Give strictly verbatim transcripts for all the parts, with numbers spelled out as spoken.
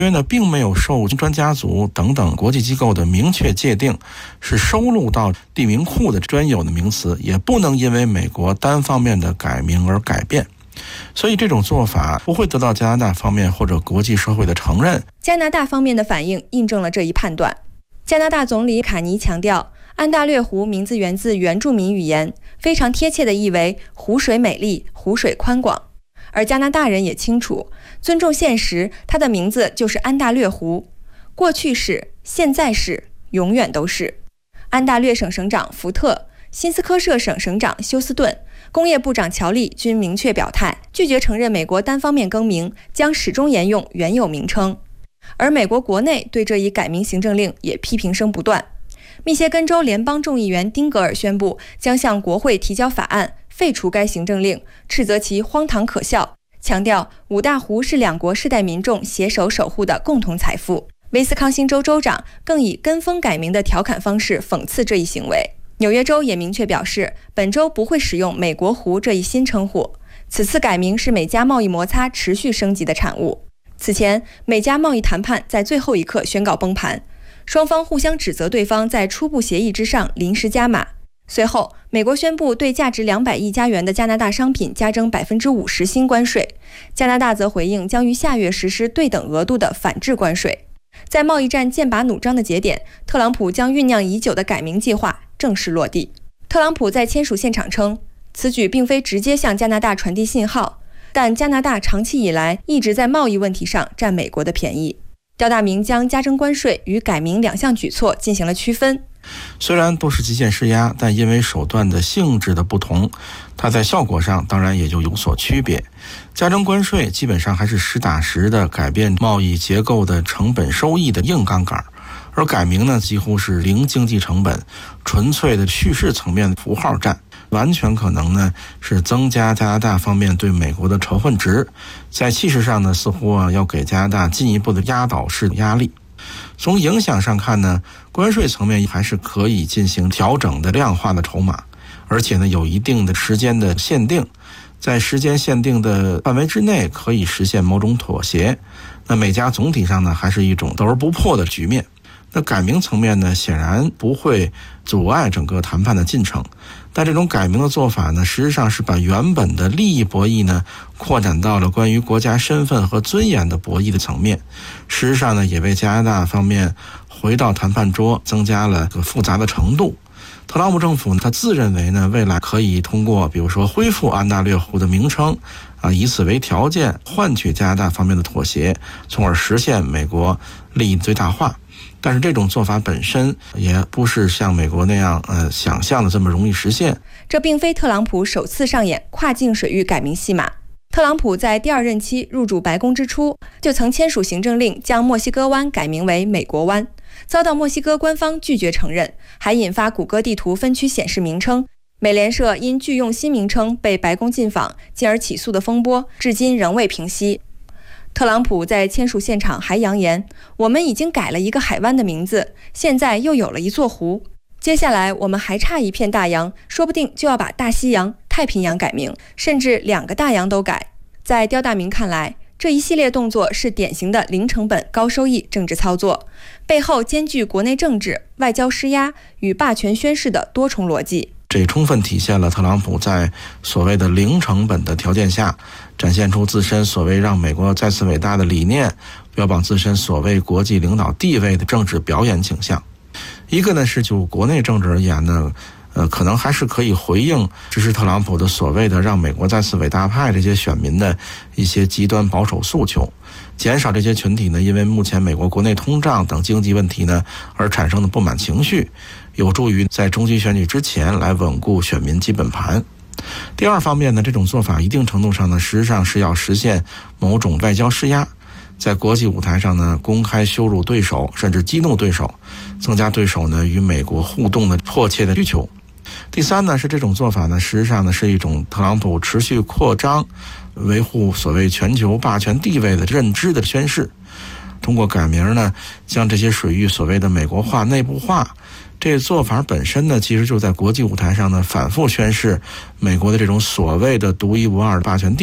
约呢并没有受专家组等等国际机构的明确界定，是收录到地名库的专有的名词，也不能因为美国单方面的改名而改变。所以这种做法不会得到加拿大方面或者国际社会的承认。 加拿大方面的反应印证了这一判断。加拿大总理卡尼强调，安大略湖名字源自原住民语言，非常贴切地译为湖水美丽，湖水宽广。而加拿大人也清楚，尊重现实，它的名字就是安大略湖，过去是，现在是，永远都是。安大略省省长福特、新斯科舍省省长休斯顿、工业部长乔利均明确表态，拒绝承认美国单方面更名，将始终沿用原有名称。而美国国内对这一改名行政令也批评声不断。密歇根州联邦众议员丁格尔宣布将向国会提交法案，废除该行政令，斥责其荒唐可笑，强调五大湖是两国世代民众携手守护的共同财富。威斯康星州州长更以跟风改名的调侃方式讽刺这一行为。纽约州也明确表示，本周不会使用美国湖这一新称呼。此次改名是美加贸易摩擦持续升级的产物。此前，美加贸易谈判在最后一刻宣告崩盘，双方互相指责对方在初步协议之上临时加码。随后，美国宣布对价值两百亿加元的加拿大商品加征 百分之五十 新关税，加拿大则回应将于下月实施对等额度的反制关税。在贸易战剑拔弩张的节点，特朗普将酝酿已久的改名计划正式落地。特朗普在签署现场称，此举并非直接向加拿大传递信号，但加拿大长期以来一直在贸易问题上占美国的便宜。刁大明将加征关税与改名两项举措进行了区分。 虽然都是极限施压，但因为手段的性质的不同，它在效果上当然也就有所区别。加征关税基本上还是实打实的改变贸易结构的成本收益的硬杠杆，而改名呢几乎是零经济成本，纯粹的叙事层面的符号战，完全可能呢是增加加拿大方面对美国的仇恨值，在气势上呢似乎啊要给加拿大进一步的压倒式的压力。从影响上看呢，关税层面还是可以进行调整的量化的筹码，而且呢有一定的时间的限定，在时间限定的范围之内可以实现某种妥协。那美加总体上呢还是一种斗而不破的局面。那改名层面呢显然不会阻碍整个谈判的进程，但这种改名的做法呢实际上是把原本的利益博弈呢扩展到了关于国家身份和尊严的博弈的层面，事实上呢也为加拿大方面回到谈判桌增加了个复杂的程度。特朗普政府呢他自认为呢未来可以通过比如说恢复安大略湖的名称啊，以此为条件换取加拿大方面的妥协，从而实现美国利益最大化。但是这种做法本身也不是像美国那样呃想象的这么容易实现。 这并非特朗普首次上演跨境水域改名戏码。特朗普在第二任期入主白宫之初，就曾签署行政令将墨西哥湾改名为美国湾，遭到墨西哥官方拒绝承认，还引发谷歌地图分区显示名称。美联社因拒用新名称被白宫禁访，进而起诉的风波，至今仍未平息。特朗普在签署现场还扬言，我们已经改了一个海湾的名字，现在又有了一座湖，接下来我们还差一片大洋，说不定就要把大西洋、太平洋改名，甚至两个大洋都改。在刁大明看来，这一系列动作是典型的零成本高收益政治操作，背后兼具国内政治、外交施压与霸权宣示的多重逻辑。 这充分体现了特朗普在所谓的零成本的条件下，展现出自身所谓让美国再次伟大的理念，标榜自身所谓国际领导地位的政治表演倾向。一个呢是就国内政治而言呢，呃，可能还是可以回应支持特朗普的所谓的让美国再次伟大派这些选民的一些极端保守诉求，减少这些群体呢因为目前美国国内通胀等经济问题呢而产生的不满情绪，有助于在中期选举之前来稳固选民基本盘。第二方面呢，这种做法一定程度上呢实际上是要实现某种外交施压，在国际舞台上呢公开羞辱对手，甚至激怒对手，增加对手呢与美国互动的迫切的需求。第三呢是这种做法呢实际上呢是一种特朗普持续扩张维护所谓全球霸权地位的认知的宣示，通过改名呢将这些水域所谓的美国化内部化。这个做法本身呢其实就在国际舞台上呢反复宣示美国的这种所谓的独一无二的霸权地位，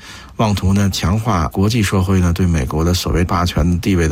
妄图呢强化国际社会呢对美国的所谓霸权地位的